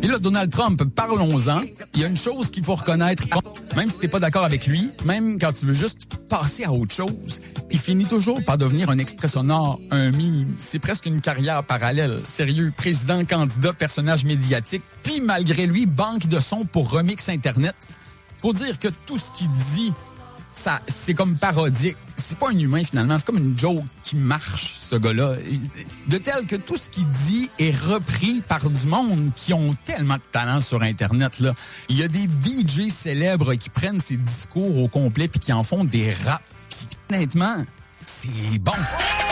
Et là, Donald Trump, parlons-en. Il y a une chose qu'il faut reconnaître. Même si t'es pas d'accord avec lui, même quand tu veux juste passer à autre chose, il finit toujours par devenir un extrait sonore, un meme. C'est presque une carrière parallèle. Sérieux, président, candidat, personnage médiatique. Puis malgré lui, banque de sons pour remix Internet. Faut dire que tout ce qu'il dit, ça, c'est comme parodique. C'est pas un humain, finalement. C'est comme une joke qui marche, ce gars-là. De tel que tout ce qu'il dit est repris par du monde qui ont tellement de talent sur Internet, là. Il y a des DJ célèbres qui prennent ses discours au complet puis qui en font des raps. Puis honnêtement, c'est bon.